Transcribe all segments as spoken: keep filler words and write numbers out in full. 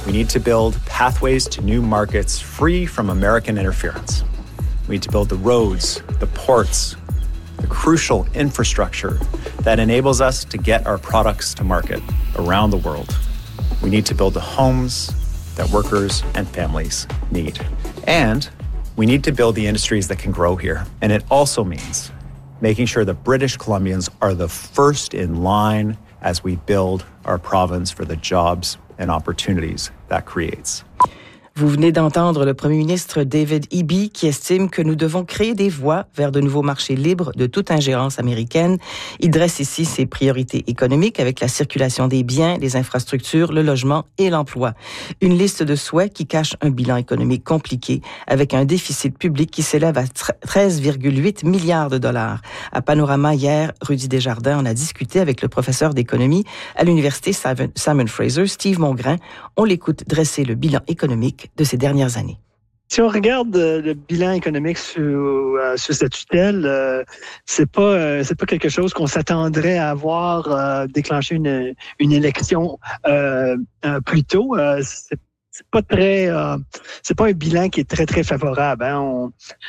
We need to build pathways to new markets free from American interference. We need to build the roads, the ports, the crucial infrastructure that enables us to get our products to market around the world. We need to build the homes that workers and families need. And we need to build the industries that can grow here. And it also means making sure that British Columbians are the first in line as we build our province for the jobs and opportunities that creates. Vous venez d'entendre le premier ministre David Eby qui estime que nous devons créer des voies vers de nouveaux marchés libres de toute ingérence américaine. Il dresse ici ses priorités économiques avec la circulation des biens, les infrastructures, le logement et l'emploi. Une liste de souhaits qui cache un bilan économique compliqué avec un déficit public qui s'élève à treize virgule huit milliards de dollars. À Panorama hier, Rudy Desjardins en a discuté avec le professeur d'économie à l'université Simon Fraser, Steve Mongrain. On l'écoute dresser le bilan économique de ces dernières années. Si on regarde euh, le bilan économique sous, euh, sous sa tutelle, euh, c'est pas euh, c'est pas quelque chose qu'on s'attendrait à avoir euh, déclenché une une élection euh, euh, plus tôt. Euh, c'est, c'est pas très euh, c'est pas un bilan qui est très très favorable. Hein. On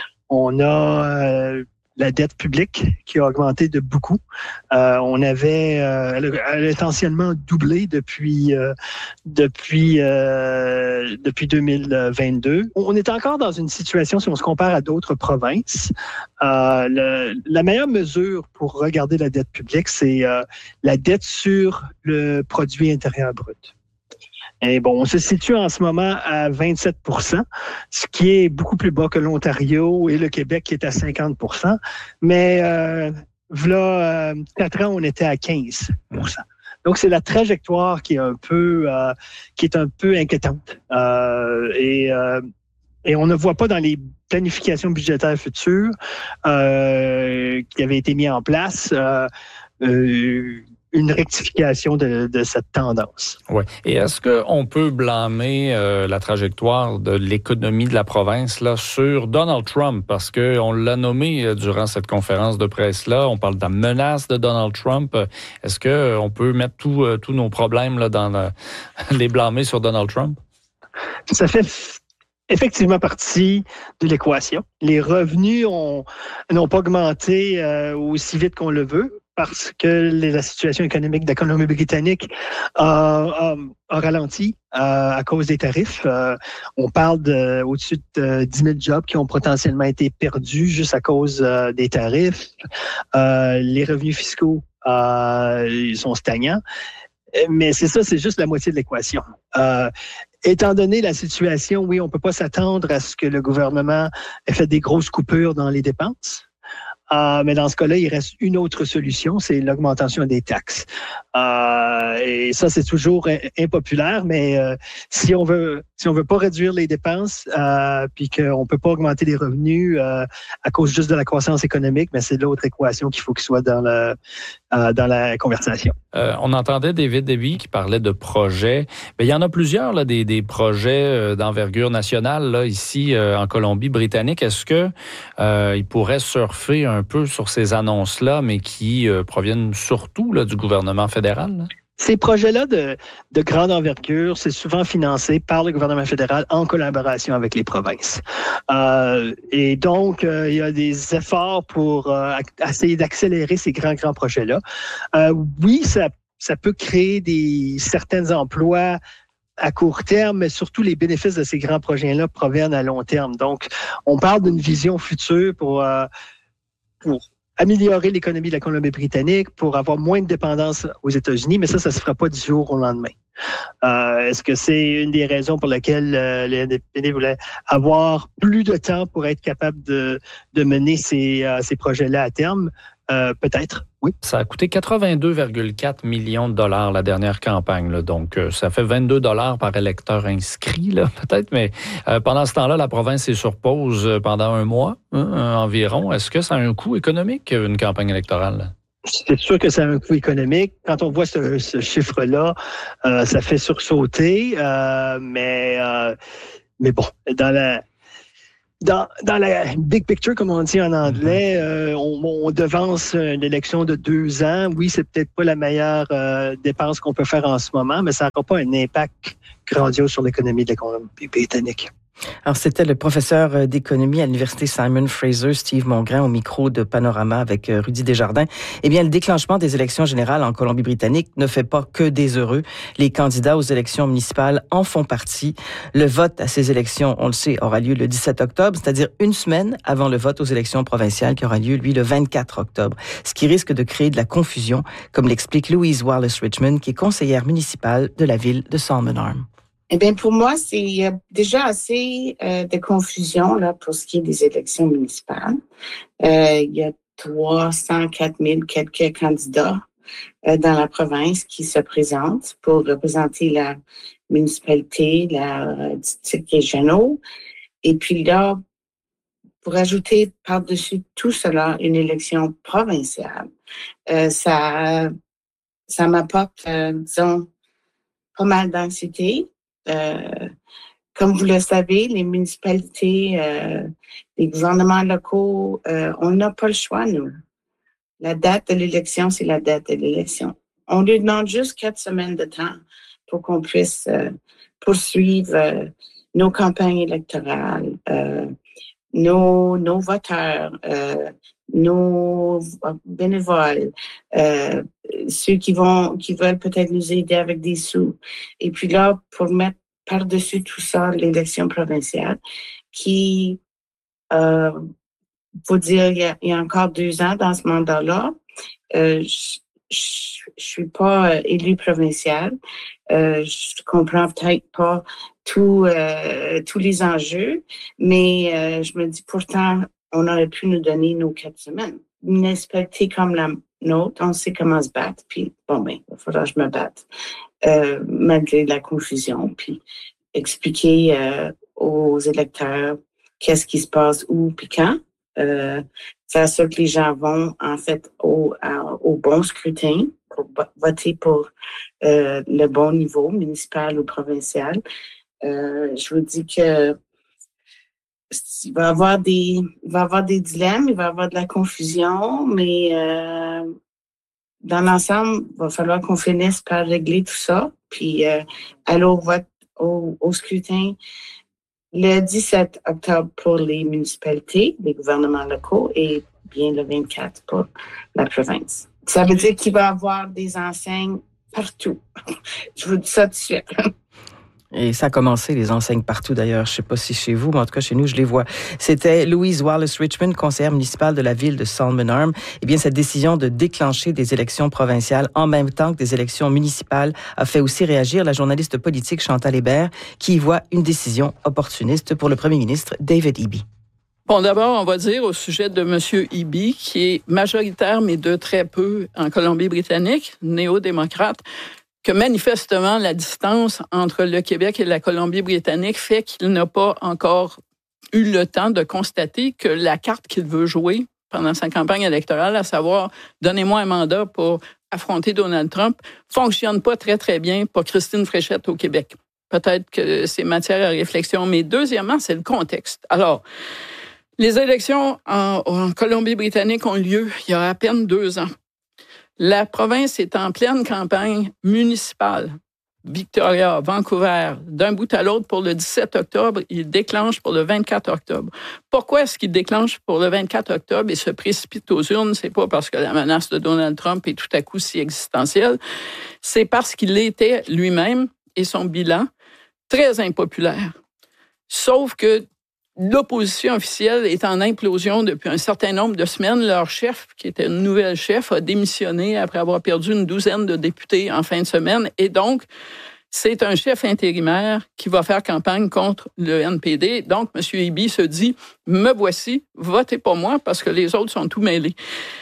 on a euh, la dette publique qui a augmenté de beaucoup. Euh, on avait, euh, elle, a, elle a essentiellement doublé depuis euh, depuis euh, depuis deux mille vingt-deux. On est encore dans une situation, si on se compare à d'autres provinces, euh, le, la meilleure mesure pour regarder la dette publique, c'est euh, la dette sur le produit intérieur brut. Et bon, on se situe en ce moment à vingt-sept pour cent, ce qui est beaucoup plus bas que l'Ontario et le Québec qui est à cinquante pour cent. Mais euh, voilà, euh, quatre ans, on était à quinze pour cent. Donc, c'est la trajectoire qui est un peu, euh, qui est un peu inquiétante. Euh, et, euh, et on ne voit pas dans les planifications budgétaires futures euh, qui avaient été mises en place euh, euh, une rectification de, de cette tendance. Oui. Et est-ce qu'on peut blâmer euh, la trajectoire de l'économie de la province là, sur Donald Trump? Parce qu'on l'a nommé euh, durant cette conférence de presse-là. On parle de la menace de Donald Trump. Est-ce qu'on peut mettre tout, euh, tous nos problèmes là, dans le, les blâmer sur Donald Trump? Ça fait effectivement partie de l'équation. Les revenus ont, n'ont pas augmenté euh, aussi vite qu'on le veut, parce que la situation économique de la Colombie-Britannique a, a, a ralenti euh, à cause des tarifs. Euh, on parle de au-dessus de dix mille jobs qui ont potentiellement été perdus juste à cause euh, des tarifs. Euh, les revenus fiscaux euh, ils sont stagnants. Mais c'est ça, c'est juste la moitié de l'équation. Euh, étant donné la situation, oui, on ne peut pas s'attendre à ce que le gouvernement ait fait des grosses coupures dans les dépenses. Euh, mais dans ce cas-là, il reste une autre solution, c'est l'augmentation des taxes. Euh, et ça, c'est toujours impopulaire, mais euh, si on veut, si on veut pas réduire les dépenses, euh, puis qu'on peut pas augmenter les revenus euh, à cause juste de la croissance économique, mais c'est l'autre équation qu'il faut qu'il soit dans le euh, dans la conversation. Euh, on entendait David Eby qui parlait de projets. Mais il y en a plusieurs là, des, des projets d'envergure nationale là ici euh, en Colombie-Britannique. Est-ce que euh, il pourrait surfer un peu sur ces annonces-là, mais qui euh, proviennent surtout là, du gouvernement fédéral? Là? Ces projets-là de, de grande envergure, c'est souvent financé par le gouvernement fédéral en collaboration avec les provinces. Euh, et donc, euh, il y a des efforts pour euh, essayer d'accélérer ces grands, grands projets-là. Euh, oui, ça, ça peut créer des certains emplois à court terme, mais surtout les bénéfices de ces grands projets-là proviennent à long terme. Donc, on parle d'une vision future pour... Euh, pour améliorer l'économie de la Colombie-Britannique, pour avoir moins de dépendance aux États-Unis, mais ça, ça ne se fera pas du jour au lendemain. Euh, est-ce que c'est une des raisons pour lesquelles euh, les N D P voulaient avoir plus de temps pour être capable de, de mener ces, euh, ces projets-là à terme? Euh, peut-être, oui. Ça a coûté quatre-vingt-deux virgule quatre millions de dollars la dernière campagne. Là. Donc, euh, ça fait vingt-deux dollars par électeur inscrit, là, peut-être. Mais euh, pendant ce temps-là, la province est sur pause pendant un mois hein, environ. Est-ce que ça a un coût économique, une campagne électorale? Là? C'est sûr que ça a un coût économique. Quand on voit ce, ce chiffre-là, euh, ça fait sursauter. Euh, mais, euh, mais bon, dans la... dans, dans la big picture, comme on dit en anglais, euh, on, on devance une élection de deux ans. Oui, c'est peut-être pas la meilleure euh, dépense qu'on peut faire en ce moment, mais ça n'aura pas un impact grandiose sur l'économie de l'économie britannique. Alors, c'était le professeur d'économie à l'Université Simon Fraser, Steve Mongrain, au micro de Panorama avec Rudy Desjardins. Eh bien, le déclenchement des élections générales en Colombie-Britannique ne fait pas que des heureux. Les candidats aux élections municipales en font partie. Le vote à ces élections, on le sait, aura lieu le dix-sept octobre, c'est-à-dire une semaine avant le vote aux élections provinciales qui aura lieu, lui, le vingt-quatre octobre, ce qui risque de créer de la confusion, comme l'explique Louise Wallace-Richmond, qui est conseillère municipale de la ville de Salmon Arm. Eh bien, pour moi, c'est il y a déjà assez euh, de confusion là pour ce qui est des élections municipales. Euh, il y a trois cent quatre mille quelques candidats euh, dans la province qui se présentent pour représenter la municipalité, la euh, district régionaux. Et puis là, pour ajouter par-dessus tout cela une élection provinciale, euh, ça, ça m'apporte, euh, disons, pas mal d'anxiété. Euh, comme vous le savez, les municipalités, euh, les gouvernements locaux, euh, on n'a pas le choix, nous. La date de l'élection, c'est la date de l'élection. On lui demande juste quatre semaines de temps pour qu'on puisse euh, poursuivre euh, nos campagnes électorales, euh, nos, nos voteurs, euh, nos bénévoles, euh, ceux qui vont, qui veulent peut-être nous aider avec des sous. Et puis là, pour mettre par-dessus tout ça l'élection provinciale, qui, euh, faut dire, il y, a, il y a encore deux ans dans ce mandat-là, euh, je, je, je suis pas euh, élue provinciale. Euh, je comprends peut-être pas tout, euh, tous les enjeux, mais euh, je me dis pourtant, on aurait pu nous donner nos quatre semaines. Une municipalité comme la nôtre, on sait comment se battre, puis bon, ben, il faudra que je me batte, euh, malgré la confusion, puis expliquer euh, aux électeurs qu'est-ce qui se passe où, puis quand. Euh, faire sûr que les gens vont, en fait, au, à, au bon scrutin, pour voter pour euh, le bon niveau, municipal ou provincial. Euh, je vous dis que il va y avoir des, il va y avoir des dilemmes, il va y avoir de la confusion, mais euh, dans l'ensemble, il va falloir qu'on finisse par régler tout ça, puis euh, aller au vote, au, au scrutin le dix-sept octobre pour les municipalités, les gouvernements locaux, et bien le vingt-quatre pour la province. Ça veut dire qu'il va y avoir des enseignes partout. Je vous dis ça tout de suite. Et ça a commencé, les enseignes partout d'ailleurs. Je ne sais pas si chez vous, mais en tout cas chez nous, je les vois. C'était Louise Wallace-Richmond, conseillère municipale de la ville de Salmon Arm. Eh bien, cette décision de déclencher des élections provinciales en même temps que des élections municipales a fait aussi réagir la journaliste politique Chantal Hébert, qui y voit une décision opportuniste pour le premier ministre David Eby. Bon, d'abord, on va dire au sujet de M. Eby, qui est majoritaire, mais de très peu en Colombie-Britannique, néo-démocrate, que manifestement, la distance entre le Québec et la Colombie-Britannique fait qu'il n'a pas encore eu le temps de constater que la carte qu'il veut jouer pendant sa campagne électorale, à savoir « donnez-moi un mandat pour affronter Donald Trump », fonctionne pas très, très bien pour Christine Fréchette au Québec. Peut-être que c'est matière à réflexion. Mais deuxièmement, c'est le contexte. Alors, les élections en, en Colombie-Britannique ont lieu il y a à peine deux ans. La province est en pleine campagne municipale. Victoria, Vancouver, d'un bout à l'autre pour le dix-sept octobre, il déclenche pour le vingt-quatre octobre. Pourquoi est-ce qu'il déclenche pour le vingt-quatre octobre et se précipite aux urnes? C'est pas parce que la menace de Donald Trump est tout à coup si existentielle. C'est parce qu'il était lui-même et son bilan très impopulaire. Sauf que l'opposition officielle est en implosion depuis un certain nombre de semaines. Leur chef, qui était une nouvelle chef, a démissionné après avoir perdu une douzaine de députés en fin de semaine. Et donc, c'est un chef intérimaire qui va faire campagne contre le N P D. Donc, M. Eby se dit, me voici, votez pour moi parce que les autres sont tout mêlés.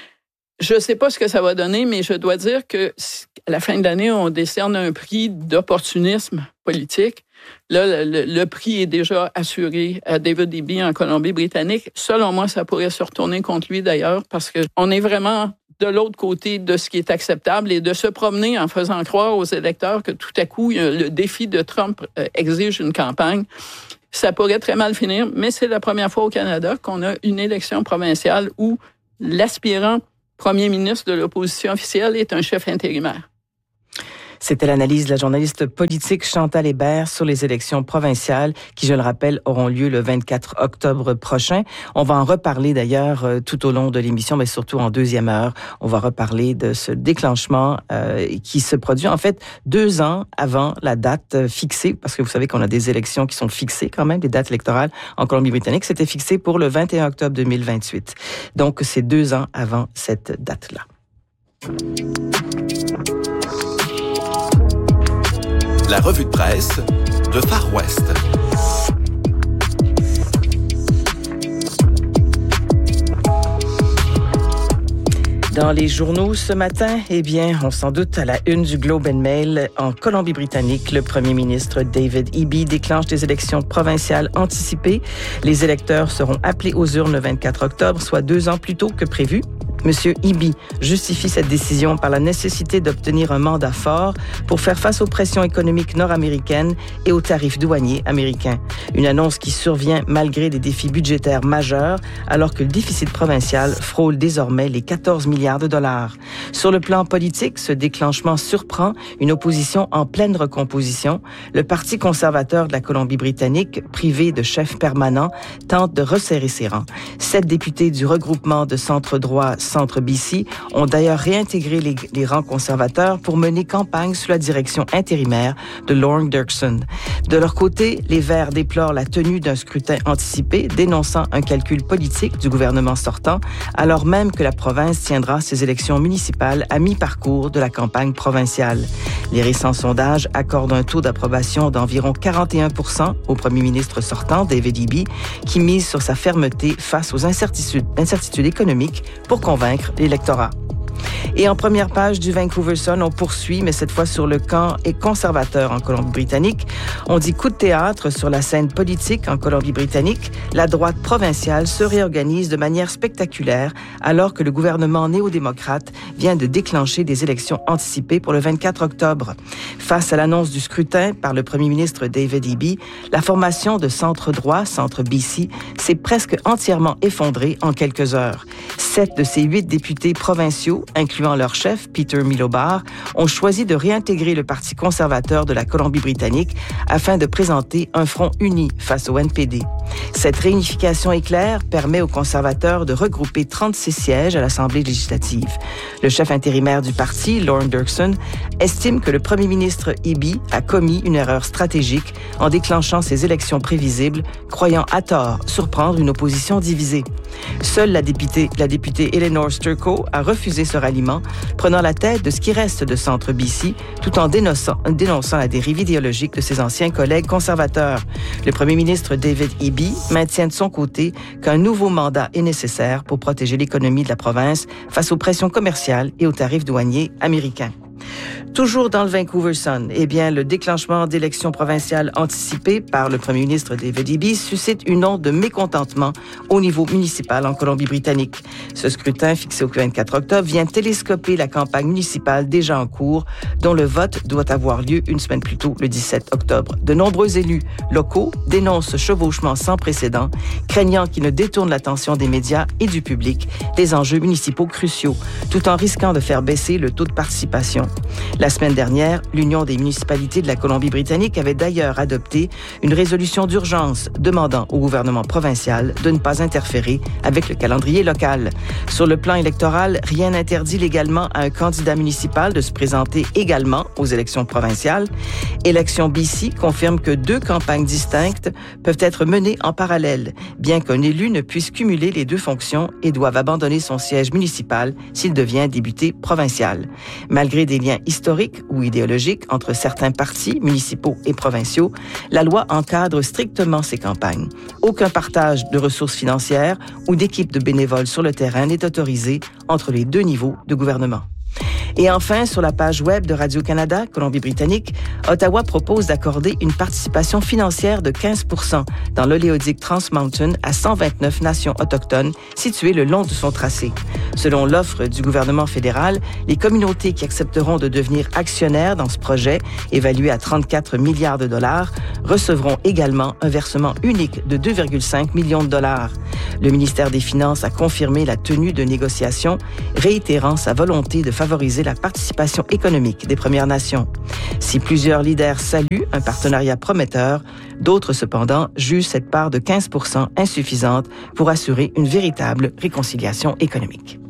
Je ne sais pas ce que ça va donner, mais je dois dire que à la fin de l'année, on décerne un prix d'opportunisme politique. Là, le, le prix est déjà assuré à David Eby en Colombie-Britannique. Selon moi, ça pourrait se retourner contre lui d'ailleurs parce qu'on est vraiment de l'autre côté de ce qui est acceptable et de se promener en faisant croire aux électeurs que tout à coup, le défi de Trump exige une campagne. ça pourrait très mal finir, mais c'est la première fois au Canada qu'on a une élection provinciale où l'aspirant premier ministre de l'opposition officielle est un chef intérimaire. C'était l'analyse de la journaliste politique Chantal Hébert sur les élections provinciales qui, je le rappelle, auront lieu le vingt-quatre octobre prochain. On va en reparler d'ailleurs tout au long de l'émission, mais surtout en deuxième heure. On va reparler de ce déclenchement euh, qui se produit en fait deux ans avant la date fixée, parce que vous savez qu'on a des élections qui sont fixées quand même, des dates électorales en Colombie-Britannique. C'était fixé pour le vingt et un octobre deux mille vingt-huit. Donc, c'est deux ans avant cette date-là. La revue de presse de Far West. Dans les journaux ce matin, eh bien, on s'en doute à la une du Globe and Mail, en Colombie-Britannique, le premier ministre David Eby déclenche des élections provinciales anticipées. Les électeurs seront appelés aux urnes le vingt-quatre octobre, soit deux ans plus tôt que prévu. Monsieur Eby justifie cette décision par la nécessité d'obtenir un mandat fort pour faire face aux pressions économiques nord-américaines et aux tarifs douaniers américains. Une annonce qui survient malgré des défis budgétaires majeurs, alors que le déficit provincial frôle désormais les quatorze milliards de dollars. Sur le plan politique, ce déclenchement surprend une opposition en pleine recomposition. Le Parti conservateur de la Colombie-Britannique, privé de chef permanent, tente de resserrer ses rangs. Sept députés du regroupement de centre-droit Centre B C ont d'ailleurs réintégré les, les rangs conservateurs pour mener campagne sous la direction intérimaire de Lorne Dirksen. De leur côté, les Verts déplorent la tenue d'un scrutin anticipé, dénonçant un calcul politique du gouvernement sortant, alors même que la province tiendra ses élections municipales à mi-parcours de la campagne provinciale. Les récents sondages accordent un taux d'approbation d'environ quarante et un pour cent au premier ministre sortant, David Eby, qui mise sur sa fermeté face aux incertitudes, incertitudes économiques pour convaincre l'électorat. Et en première page du Vancouver Sun, on poursuit, mais cette fois sur le camp et conservateur en Colombie-Britannique. On dit coup de théâtre sur la scène politique en Colombie-Britannique. La droite provinciale se réorganise de manière spectaculaire alors que le gouvernement néo-démocrate vient de déclencher des élections anticipées pour le vingt-quatre octobre. Face à l'annonce du scrutin par le premier ministre David Eby, la formation de centre-droit, Centre B C, s'est presque entièrement effondrée en quelques heures. Sept de ces huit députés provinciaux, incluant leur chef, Peter Milobar, ont choisi de réintégrer le Parti conservateur de la Colombie-Britannique afin de présenter un front uni face au N P D. Cette réunification éclair permet aux conservateurs de regrouper trente-six sièges à l'Assemblée législative. Le chef intérimaire du parti, Lorne Dirksen, estime que le premier ministre Eby a commis une erreur stratégique en déclenchant ces élections prévisibles, croyant à tort surprendre une opposition divisée. Seule la députée, la députée Eleanor Sturco a refusé ce ralliement, prenant la tête de ce qui reste de Centre B C, tout en dénonçant, dénonçant la dérive idéologique de ses anciens collègues conservateurs. Le premier ministre David Eby maintient de son côté qu'un nouveau mandat est nécessaire pour protéger l'économie de la province face aux pressions commerciales et aux tarifs douaniers américains. Toujours dans le Vancouver Sun, eh bien, le déclenchement d'élections provinciales anticipées par le premier ministre David Eby suscite une onde de mécontentement au niveau municipal en Colombie-Britannique. Ce scrutin, fixé au vingt-quatre octobre, vient télescoper la campagne municipale déjà en cours, dont le vote doit avoir lieu une semaine plus tôt, le dix-sept octobre. De nombreux élus locaux dénoncent ce chevauchement sans précédent, craignant qu'il ne détourne l'attention des médias et du public des enjeux municipaux cruciaux, tout en risquant de faire baisser le taux de participation. La semaine dernière, l'Union des municipalités de la Colombie-Britannique avait d'ailleurs adopté une résolution d'urgence demandant au gouvernement provincial de ne pas interférer avec le calendrier local. Sur le plan électoral, rien n'interdit légalement à un candidat municipal de se présenter également aux élections provinciales. Élections B C confirme que deux campagnes distinctes peuvent être menées en parallèle, bien qu'un élu ne puisse cumuler les deux fonctions et doive abandonner son siège municipal s'il devient député provincial. Malgré des liens historiques ou idéologiques entre certains partis municipaux et provinciaux, la loi encadre strictement ces campagnes. Aucun partage de ressources financières ou d'équipes de bénévoles sur le terrain n'est autorisé entre les deux niveaux de gouvernement. Et enfin, sur la page web de Radio-Canada, Colombie-Britannique, Ottawa propose d'accorder une participation financière de quinze pour cent dans l'oléoduc Trans Mountain à cent vingt-neuf nations autochtones situées le long de son tracé. Selon l'offre du gouvernement fédéral, les communautés qui accepteront de devenir actionnaires dans ce projet, évalué à trente-quatre milliards de dollars, recevront également un versement unique de deux virgule cinq millions de dollars. Le ministère des Finances a confirmé la tenue de négociations, réitérant sa volonté de favoriser la participation économique des Premières Nations. Si plusieurs leaders saluent un partenariat prometteur, d'autres cependant jugent cette part de quinze pour cent insuffisante pour assurer une véritable réconciliation économique.